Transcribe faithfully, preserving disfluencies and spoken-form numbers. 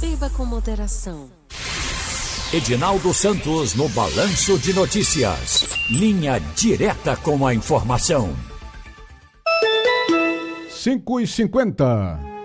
Beba com moderação. Edinaldo Santos no Balanço de Notícias. Linha direta com a informação. cinco e cinquenta.